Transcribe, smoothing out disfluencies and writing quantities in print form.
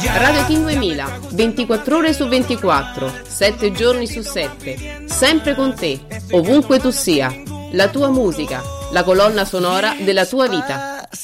Radio King 2000, 24 ore su 24, 7 giorni su 7, sempre con te, ovunque tu sia. La tua musica, la colonna sonora della tua vita.